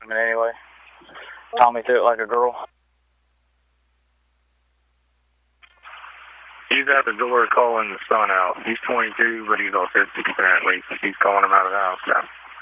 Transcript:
I mean, anyway, Tommy threw it like a girl. He's at the door calling the son out. He's 22, but he's autistic apparently. He's calling him out of the house now.